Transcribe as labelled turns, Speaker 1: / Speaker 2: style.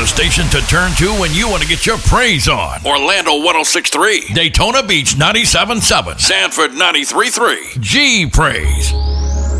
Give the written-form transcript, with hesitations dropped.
Speaker 1: the station to turn to when you want to get your praise on.
Speaker 2: Orlando 106.3.
Speaker 1: Daytona Beach 97.7.
Speaker 2: Sanford 93.3.
Speaker 1: G Praise.